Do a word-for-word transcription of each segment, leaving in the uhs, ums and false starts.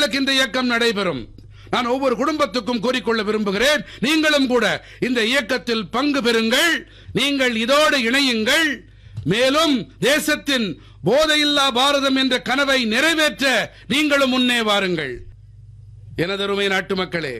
நாட்களுக்கு இந்த இயக்கம் நடைபெறும். நான் ஒவ்வொரு குடும்பத்துக்கும் கூறிக்கொள்ள விரும்புகிறேன், நீங்களும் கூட இந்த இயக்கத்தில் பங்கு பெறுங்கள். நீங்கள் இதோடு இணையுங்கள். மேலும் தேசத்தின் போதையில்லா பாரதம் என்ற கனவை நிறைவேற்ற நீங்களும் முன்னே வாருங்கள். எனதருமை நாட்டு மக்களே,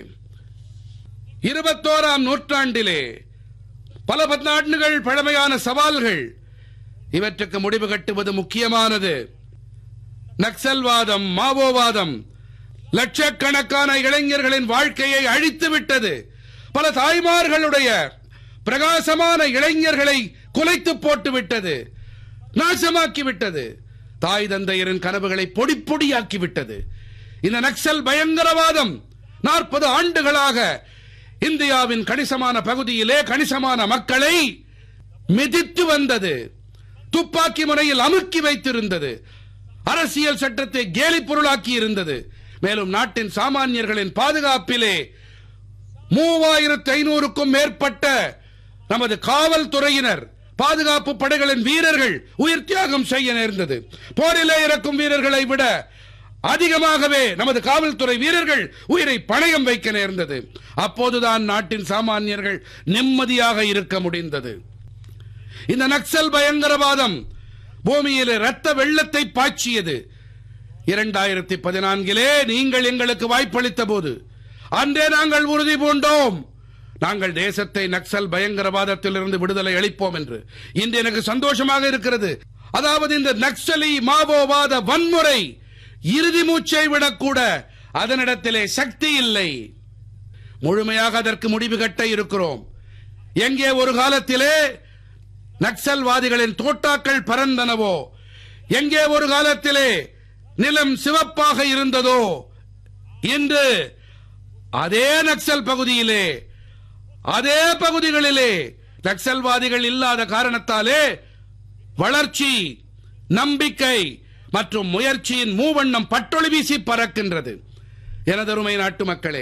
இருபத்தோராம் நூற்றாண்டிலே பல பத்தாண்டுகள் பழமையான சவால்கள், இவற்றுக்கு முடிவு கட்டுவது முக்கியமானது. நக்சல்வாதம், மாவோவாதம் லட்சக்கணக்கான இளைஞர்களின் வாழ்க்கையை அழித்து விட்டது. பல தாய்மார்களுடைய பிரகாசமான இளைஞர்களை குலைத்து போட்டு விட்டது, நாசமாக்கி விட்டது. தாய் தந்தையரின் கனவுகளை பொடி பொடியாக்கி விட்டது. இந்த நக்சல் பயங்கரவாதம் நாற்பது ஆண்டுகளாக இந்தியாவின் கணிசமான பகுதியிலே கணிசமான மக்களை மிதித்து வந்தது. துப்பாக்கி முனையில் அமுக்கி வைத்திருந்தது. அரசியல் சட்டத்தை கேலி பொருளாக்கி இருந்தது. மேலும் நாட்டின் சாமானியர்களின் பாதுகாப்பிலே மூவாயிரத்து ஐநூறுக்கும் மேற்பட்ட நமது காவல்துறையினர், பாதுகாப்பு படைகளின் வீரர்கள் உயிர் தியாகம் செய்ய நேர்ந்தது. போரிலே இறக்கும் வீரர்களை விட அதிகமாகவே நமது காவல்துறை வீரர்கள் உயிரை பணயம் வைக்க நேர்ந்தது. அப்போதுதான் நாட்டின் சாமானியர்கள் நிம்மதியாக இருக்க முடிந்தது. இந்த நக்சல் பயங்கரவாதம் பூமியிலே இரத்த வெள்ளத்தை பாய்ச்சியது. இரண்டாயிரத்தி பதினான்கிலே நீங்கள் எங்களுக்கு வாய்ப்பளித்த போது அன்றே நாங்கள் உறுதி பூண்டோம், நாங்கள் தேசத்தை நக்சல் பயங்கரவாதத்திலிருந்து விடுதலை அளிப்போம் என்று. இன்று எனக்கு சந்தோஷமாக இருக்கிறது. அதாவது இந்த நக்சலி மாவோவாத வன்முறை இறுதி மூச்சை விடக்கூட அதனிடத்திலே சக்தி இல்லை. முழுமையாக அதற்கு முடிவு கட்ட இருக்கிறோம். எங்கே ஒரு காலத்திலே நக்சல்வாதிகளின் தோட்டாக்கள் பறந்தனவோ, எங்கே ஒரு காலத்திலே நிலம் சிவப்பாக இருந்ததோ, இன்று அதே நக்சல் பகுதியிலே, அதே பகுதிகளிலே நக்சல்வாதிகள் இல்லாத காரணத்தாலே வளர்ச்சி, நம்பிக்கை மற்றும் முயற்சியின் மூவண்ணம் பட்டொளி வீசி பறக்கின்றது. எனதருமை நாட்டு மக்களே,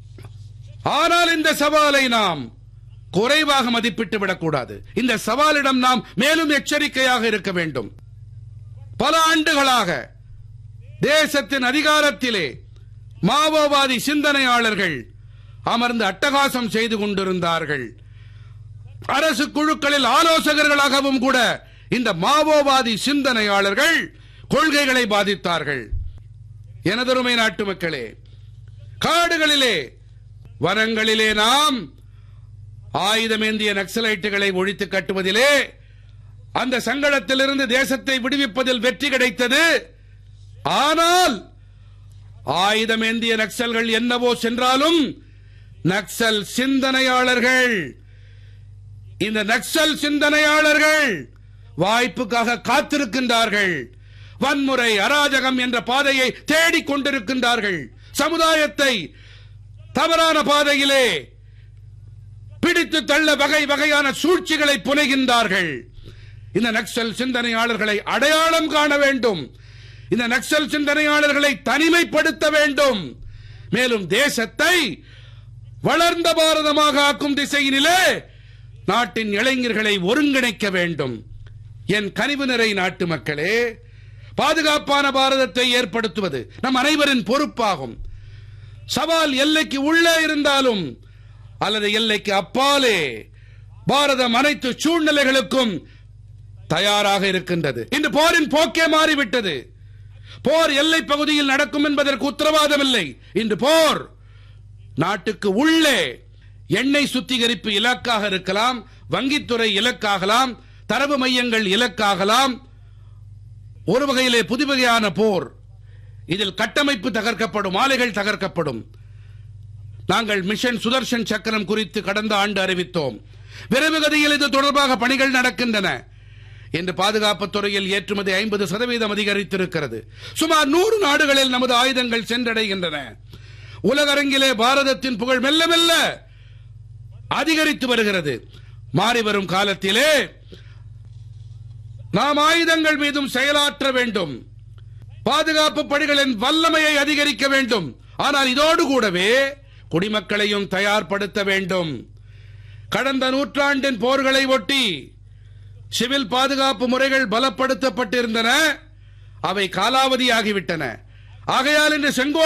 ஆனால் இந்த சவாலை நாம் குறைவாக மதிப்பிட்டு விடக்கூடாது. இந்த சவாலிடம் நாம் மேலும் எச்சரிக்கையாக இருக்க வேண்டும். பல ஆண்டுகளாக தேசத்தின் அதிகாரத்திலே மாவோவாதி சிந்தனையாளர்கள் அமர்ந்து அட்டகாசம் செய்து கொண்டிருந்தார்கள். அரசு குழுக்களில் ஆலோசகர்களாகவும் கூட இந்த மாவோவாதி சிந்தனையாளர்கள் கொள்கைகளை பாதித்தார்கள். எனதருமை நாட்டு மக்களே, காடுகளிலே, வனங்களிலே நாம் ஆயுதமேந்திய நக்சலைட்டுகளை ஒழித்து கட்டுவதிலே, அந்த சங்கடத்திலிருந்து தேசத்தை விடுவிப்பதில் வெற்றி கிடைத்தது. ஆனால் ஆயுதமேந்திய நக்சல்கள் என்னவோ சென்றாலும் நக்சல் சிந்தனையாளர்கள், இந்த நக்சல் சிந்தனையாளர்கள் வாய்ப்புக்காக காத்திருக்கின்றார்கள். வன்முறை, அராஜகம் என்ற பாதையை தேடிக் கொண்டிருக்கின்றார்கள். சமுதாயத்தை தவறான பாதையிலே பிடித்து தள்ள வகை வகையான சூழ்ச்சிகளை புனைகின்றார்கள். இந்த நக்சல் சிந்தனையாளர்களை அடையாளம் காண வேண்டும். இந்த நக்சல் சிந்தனையாளர்களை தனிமைப்படுத்த வேண்டும். மேலும் தேசத்தை வளர்ந்த பாரதமாக ஆக்கும் திசையினிலே நாட்டின் இளைஞர்களை ஒருங்கிணைக்க வேண்டும். என் கனிவு நிறை நாட்டு மக்களே, பாதுகாப்பான பாரதத்தை ஏற்படுத்துவது நம் அனைவரின் பொறுப்பாகும். சவால் எல்லைக்கு உள்ளே இருந்தாலும் அல்லது எல்லைக்கு அப்பாலே பாரதம் அனைத்து சூழ்நிலைகளுக்கும் தயாராக இருக்கின்றது. இன்று போரின் போக்கே மாறிவிட்டது. போர் எல்லை பகுதியில் நடக்கும் என்பதற்கு உத்தரவாதம் இல்லை. இன்று போர் நாட்டுக்கு உள்ளே எண்ணெய் சுத்திகரிப்பு இலக்காக இருக்கலாம், வங்கித்துறை இலக்காகலாம், தரவு மையங்கள் இலக்காகலாம். ஒரு வகையிலே புதுவகையான போர். இதில் கட்டமைப்பு தகர்க்கப்படும், ஆலைகள் தகர்க்கப்படும். நாங்கள் மிஷன் சுதர்ஷன் சக்கரம் குறித்து கடந்த ஆண்டு அறிவித்தோம். விரைவு கதியில் இது தொடர்பாக பணிகள் நடக்கின்றன. இன்று பாதுகாப்புத் துறையில் ஏற்றுமதி ஐம்பது சதவீதம் அதிகரித்திருக்கிறது. சுமார் நூறு நாடுகளில் நமது ஆயுதங்கள் சென்றடைகின்றன. உலகரங்கிலே பாரதத்தின் புகழ் மெல்ல மெல்ல அதிகரித்து வருகிறது. மாறிவரும் காலத்திலே நாம் ஆயுதங்கள் மீதும் செயலாற்ற வேண்டும். பாதுகாப்பு படைகளின் வல்லமையை அதிகரிக்க வேண்டும். ஆனால் இதோடு கூடவே குடிமக்களையும் தயார்படுத்த வேண்டும். கடந்த நூற்றாண்டின் போர்களை ஒட்டி சிவில் பாதுகாப்பு முறைகள் பலப்படுத்தப்பட்டிருந்தன. அவை காலாவதியாகிவிட்டன. ஆகையால் இன்று செங்கோ